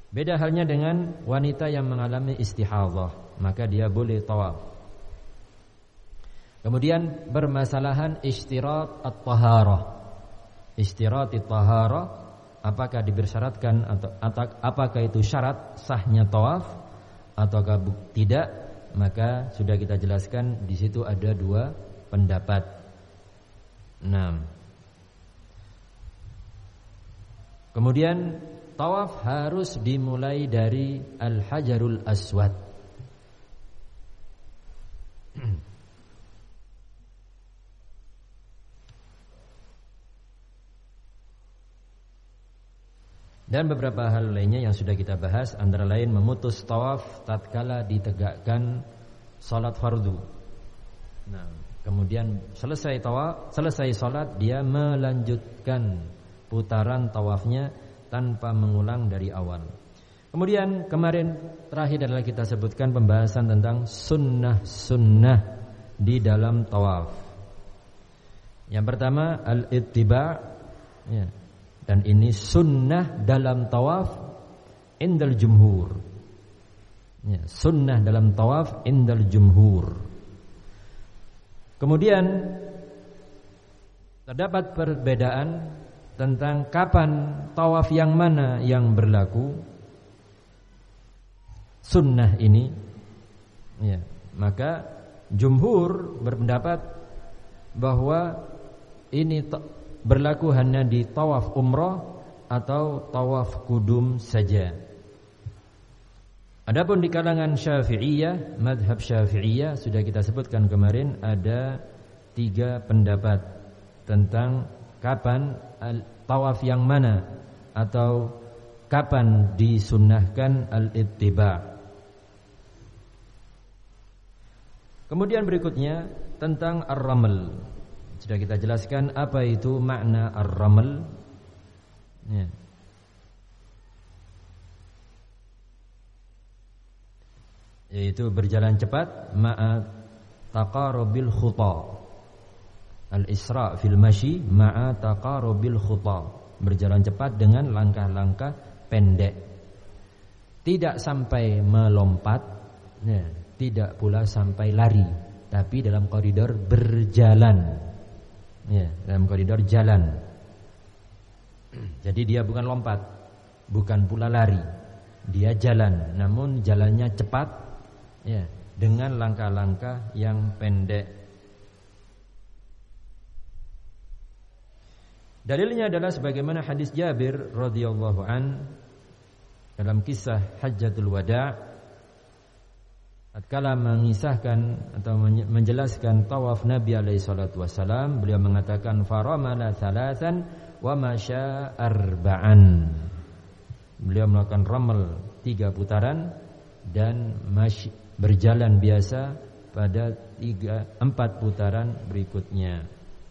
Beda halnya dengan wanita yang mengalami istihadhah, maka dia boleh tawaf. Kemudian bermasalahan ishtirat at-taharah. Ishtirat at-taharah, apakah dibersyaratkan atau apakah itu syarat sahnya tawaf ataukah tidak? Maka sudah kita jelaskan di situ ada dua pendapat. 6. Kemudian tawaf harus dimulai dari Al-Hajarul Aswad. Dan beberapa hal lainnya yang sudah kita bahas, antara lain memutus tawaf tatkala ditegakkan salat fardu. Nah, kemudian selesai tawaf, selesai salat, dia melanjutkan putaran tawafnya tanpa mengulang dari awal. Kemudian kemarin terakhir adalah kita sebutkan pembahasan tentang sunnah-sunnah di dalam tawaf. Yang pertama al-ittiba', ya. Dan ini sunnah dalam tawaf indal jumhur. Ya, sunnah dalam tawaf indal jumhur. Kemudian terdapat perbedaan tentang kapan tawaf yang mana yang berlaku sunnah ini. Ya, maka jumhur berpendapat bahwa ini berlaku hanya di tawaf umrah atau tawaf kudum saja. Adapun di kalangan Syafi'iyah, mazhab Syafi'iyah sudah kita sebutkan kemarin ada 3 pendapat tentang kapan tawaf yang mana atau kapan disunnahkan al-ittiba'. Kemudian berikutnya tentang ar-raml. Sudah kita jelaskan apa itu makna ar-raml. Ya. Yaitu berjalan cepat ma'a taqarubil khuta. Al-isra' fil mashi ma'a taqarubil khuta. Berjalan cepat dengan langkah-langkah pendek. Tidak sampai melompat, ya, tidak pula sampai lari, tapi dalam koridor berjalan. Ya, dalam koridor jalan. Jadi dia bukan lompat, bukan pula lari. Dia jalan, namun jalannya cepat, ya, dengan langkah-langkah yang pendek. Dalilnya adalah sebagaimana hadis Jabir radhiyallahu an dalam kisah Hajjatul Wada'. Tatkala mengisahkan atau menjelaskan tawaf Nabi alaihi salatu wasalam, beliau mengatakan faramala thalathan wa masya arba'an. Beliau melakukan ramal 3 putaran dan berjalan biasa pada 4 putaran berikutnya.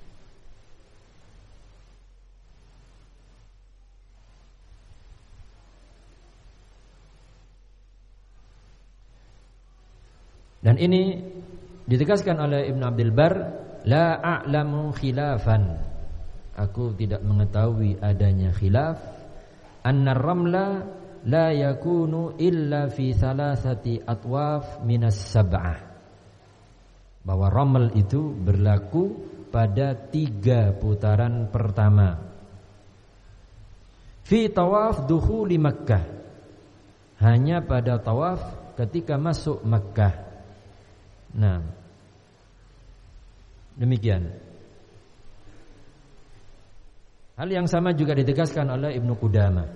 Dan ini ditegaskan oleh Ibn Abdul Bar, la a'lamu khilafan. Aku tidak mengetahui adanya khilaf. Anna ramla la yakunu illa fi thalathati atwaf minas sab'ah. Bahwa ramal itu berlaku pada 3 putaran pertama. Fi tawaf dukhuli Makkah. Hanya pada tawaf ketika masuk Makkah. Nah, demikian. Hal yang sama juga ditegaskan oleh Ibnu Qudamah.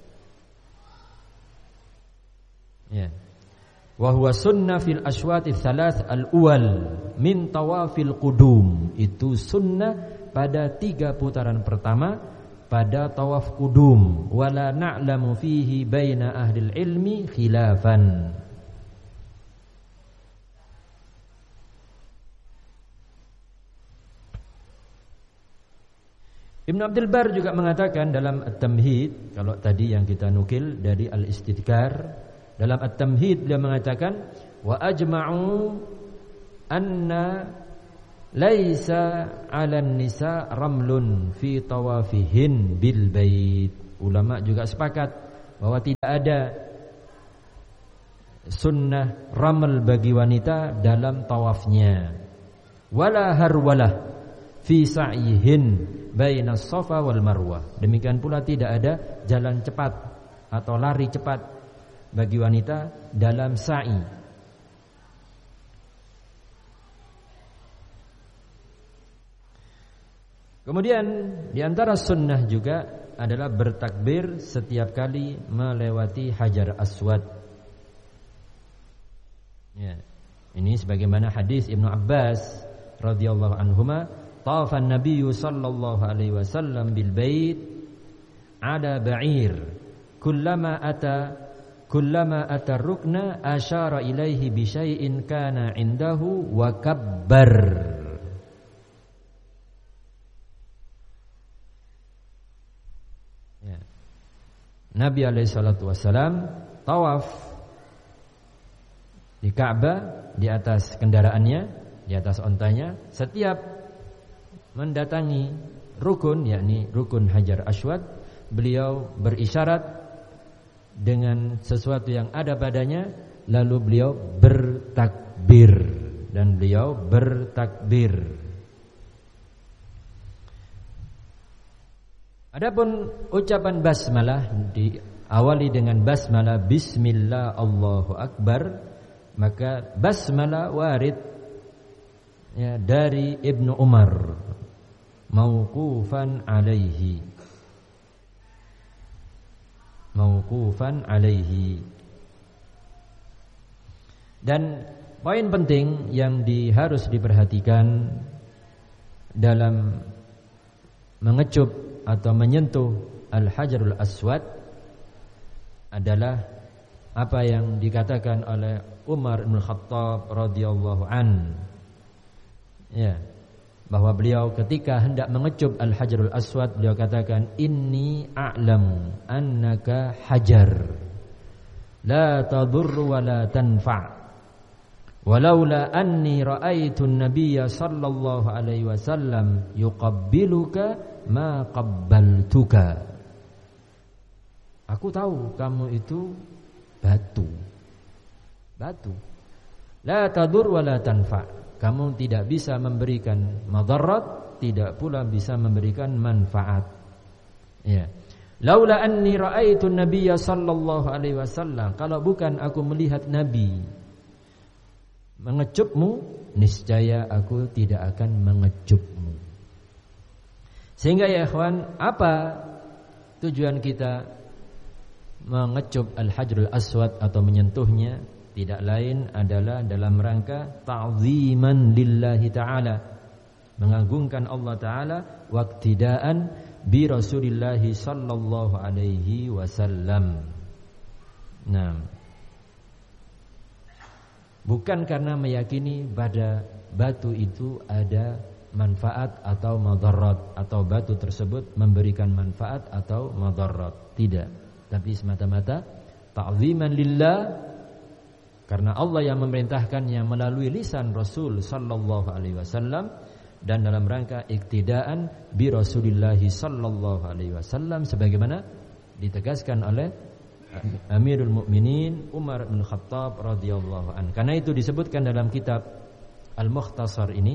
Ya. Wa huwa sunnah fil ashwati tsalath al-awwal min tawafil qudum. Itu sunnah pada 3 putaran pertama pada tawaf qudum. Wala na'lamu fihi baina ahli ilmi khilafan. Ibn Abdul Bar juga mengatakan dalam At-Tamhid, kalau tadi yang kita nukil dari Al-Istidkar, dalam At-Tamhid beliau mengatakan wa ajma'u anna laisa 'alan nisa ramlun fi tawafihin bil bait. Ulama juga sepakat bahwa tidak ada sunnah ramal bagi wanita dalam tawafnya. Wala harwalah fi sa'yihin bainas Safa wal Marwah. Demikian pula tidak ada jalan cepat atau lari cepat bagi wanita dalam sa'i. Kemudian di antara sunnah juga adalah bertakbir setiap kali melewati Hajar Aswad. Ya. Ini sebagaimana hadis Ibnu Abbas radhiyallahu anhuma, tafa an-nabiy sallallahu alaihi wasallam bil bait ada ba'ir kullama ata rukna asyara ilaihi bi syai'in kana indahu wa kabbar. Ya. Nabi alaihi salatu wasallam tawaf di Ka'bah di atas kendaraannya, di atas ontanya. Setiap mendatangi rukun, yakni rukun Hajar Aswad, beliau berisyarat dengan sesuatu yang ada padanya, lalu beliau bertakbir. Dan beliau bertakbir. Adapun ucapan basmalah diawali dengan basmalah bismillah Allahu Akbar, maka basmalah warid ya, dari Ibnu Umar mauqufan alaihi. Dan poin penting yang harus diperhatikan dalam mengecup atau menyentuh Al-Hajarul Aswad adalah apa yang dikatakan oleh Umar bin Khattab radhiyallahu an, ya, bahwa beliau ketika hendak mengecup Al-Hajarul Aswad, beliau katakan, inni a'lamu annaka hajar la tadurru wa la tanfa' walaula anni ra'aitu an-nabiyya sallallahu alaihi wasallam yuqabbiluka ma qabbaltuka. Aku tahu kamu itu batu. La tadur wa la tanfa'. Kamu tidak bisa memberikan madarat, tidak pula bisa memberikan manfaat. Ya. Laula anni ra'aitu an-nabiyya sallallahu alaihi wasallam, kalau bukan aku melihat Nabi mengecupmu, niscaya aku tidak akan mengecupmu. Sehingga ya ikhwan, apa tujuan kita mengecup Al-Hajarul Aswad atau menyentuhnya? Tidak lain adalah dalam rangka ta'ziman lillahi ta'ala, mengagungkan Allah ta'ala, waqtidaan bi Rasulillah sallallahu alaihi wasallam. Nah, bukan karena meyakini pada batu itu ada manfaat atau madarat, atau batu tersebut memberikan manfaat atau madarat, tidak, tapi semata-mata ta'ziman lillah, karena Allah yang memerintahkannya melalui lisan Rasul sallallahu alaihi wasallam, dan dalam rangka iktidaan bi Rasulillah sallallahu alaihi wasallam, sebagaimana ditegaskan oleh Amirul Mukminin Umar bin Khattab radhiyallahu an. Karena itu disebutkan dalam kitab Al-Mukhtasar ini,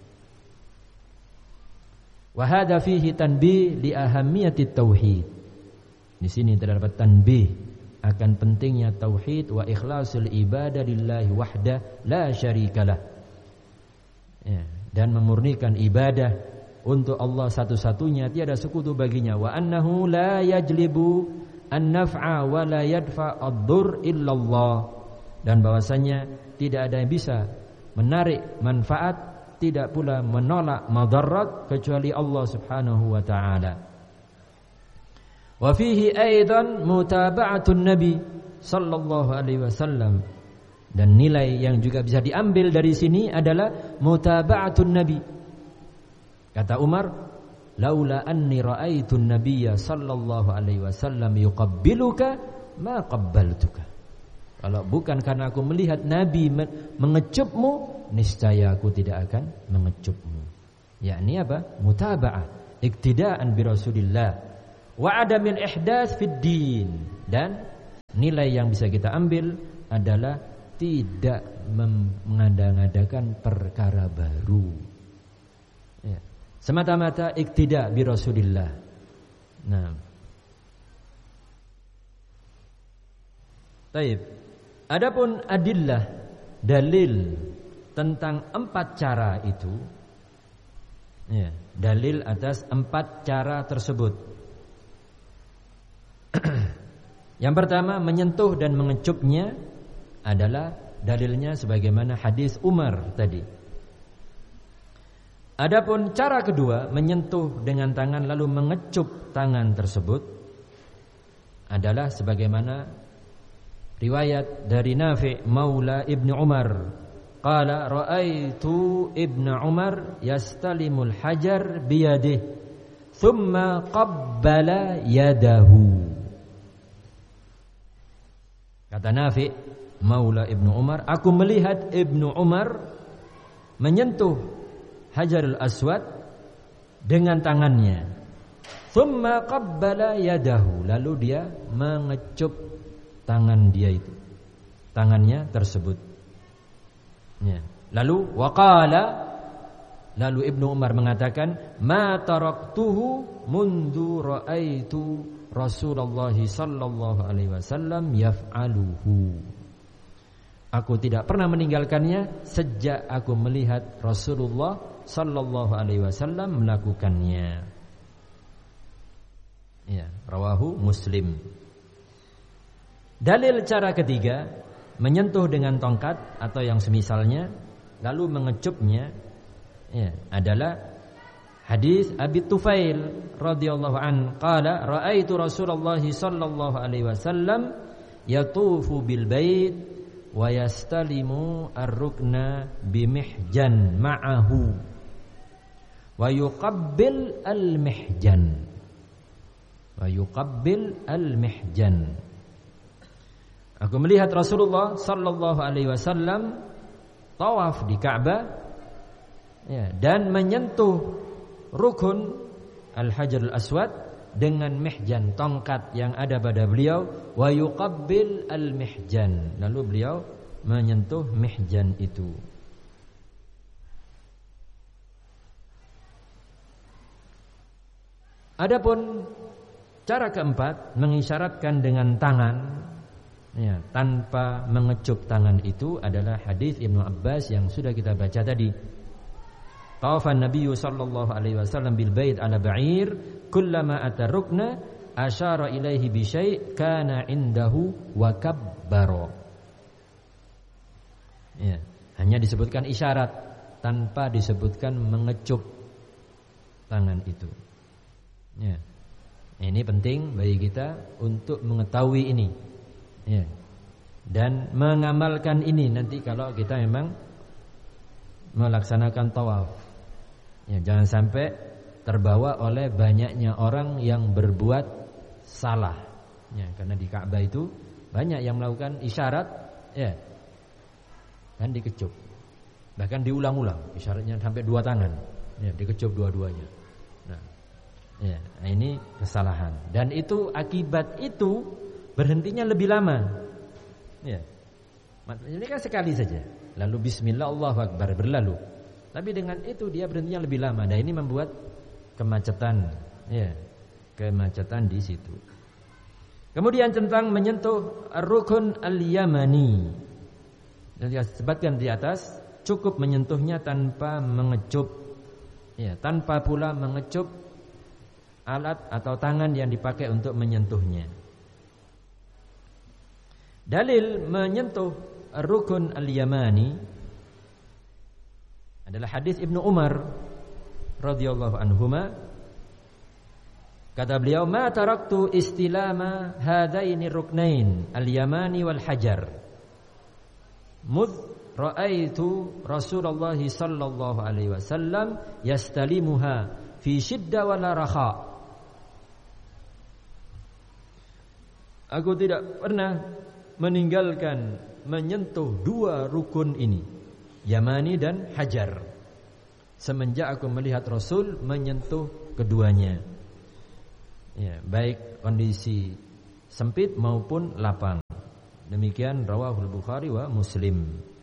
wa hadza fihi tanbih li ahammiyatit tauhid. Di sini terdapat tanbih akan pentingnya tauhid wa ikhlasul ibadah lillahi wahdah la syarikalah. Ya, dan memurnikan ibadah untuk Allah satu-satunya, tiada sekutu baginya. Wa annahu la yajlibu an-naf'a wa la yadfa ad-dur illallah. Dan bahwasanya tidak ada yang bisa menarik manfaat, tidak pula menolak madarat kecuali Allah Subhanahu wa taala. Wa fihi aidan mutaba'atun nabi sallallahu alaihi wasallam. Dan nilai yang juga bisa diambil dari sini adalah mutaba'atun nabi. Kata Umar, laula anni ra'aitun nabiyya sallallahu alaihi wasallam yuqabbiluka ma qabbaltuka. Kalau bukan karena aku melihat Nabi mengecupmu, niscaya aku tidak akan mengecupmu. Yakni apa? Mutaba'ah, iktidaan bi Rasulillah wa adamil ihdaats fid din. Dan nilai yang bisa kita ambil adalah tidak mengada-ngadakan perkara baru. Ya. Semata-mata iktida bi Rasulillah. Nah. Baik. Adapun adillah, dalil tentang 4 cara itu, ya, dalil atas 4 cara tersebut. Yang pertama, menyentuh dan mengecupnya adalah dalilnya sebagaimana hadis Umar tadi. Adapun cara kedua, menyentuh dengan tangan lalu mengecup tangan tersebut, adalah sebagaimana riwayat dari Nafi' Maula Ibnu Umar, qala ra'aitu Ibnu Umar yastalimul hajar biyadihi thumma qabbala yadahu. Kata Nafi' Maula Ibnu Umar, aku melihat Ibnu Umar menyentuh Hajarul Aswad dengan tangannya. Thumma qabbala yadahu, lalu dia mengecup tangan dia itu, tangannya tersebut. Ya. Lalu waqala, lalu Ibnu Umar mengatakan, ma taraktuhu mundu raaitu Rasulullah sallallahu alaihi wasallam yaf'aluhu. Aku tidak pernah meninggalkannya sejak aku melihat Rasulullah sallallahu alaihi wasallam melakukannya. Ya, rawahu Muslim. Dalil cara ketiga, menyentuh dengan tongkat atau yang semisalnya lalu mengecupnya, ya, adalah hadis Abi Tufail radhiyallahu an qala raaitu Rasulullah sallallahu alaihi wasallam yatufu bil bait wa yastalimu ar-rukna bimihjan ma'ahu wa yuqabbil al-mihjan Aku melihat Rasulullah sallallahu alaihi wasallam tawaf di Ka'bah, ya, dan menyentuh rukun Al-Hajarul Aswad dengan mihjan, tongkat yang ada pada beliau, wa yuqabbil al-mihjan, lalu beliau menyentuh mihjan itu. Adapun cara keempat, mengisyaratkan dengan tangan, ya, tanpa mengecup tangan, itu adalah hadis Ibnu Abbas yang sudah kita baca tadi. Tawafan Nabi sallallahu alaihi wasallam bil bait ala ba'ir kullama atarukna asyara ilaihi bi syai' kana indahu wa kabbara. Ya, hanya disebutkan isyarat tanpa disebutkan mengecup tangan itu. Ya. Ini penting bagi kita untuk mengetahui ini. Ya. Dan mengamalkan ini nanti kalau kita memang melaksanakan tawaf. Ya, jangan sampai terbawa oleh banyaknya orang yang berbuat salah. Ya, karena di Ka'bah itu banyak yang melakukan isyarat, ya, dan dikecup. Bahkan diulang-ulang, isyaratnya sampai 2 tangan. Ya, dikecup dua-duanya. Ya, ini kesalahan. Dan itu akibat itu berhentinya lebih lama. Ya. Ini kan sekali saja. Lalu bismillah Allahu akbar berlalu. Tapi dengan itu dia berhentinya lebih lama. Dan ini membuat kemacetan. Ya. Kemacetan di situ. Kemudian tentang menyentuh rukun al-yamani. Dan disebutkan di atas, cukup menyentuhnya tanpa mengecup. Ya, tanpa pula mengecup alat atau tangan yang dipakai untuk menyentuhnya. Dalil menyentuh rukun al-yamani adalah hadis Ibnu Umar radhiyallahu anhuma. Kata beliau, "Ma taraktu istilama hadaini ruknain al-yamani wal hajar mudh ra'aitu Rasulullah sallallahu alaihi wasallam yastalimuha fi shiddah wala raha." Aku tidak pernah meninggalkan menyentuh 2 rukun ini, Yamani dan Hajar, semenjak aku melihat Rasul menyentuh keduanya. Ya, baik kondisi sempit maupun lapang. Demikian rawahul Bukhari wa Muslim.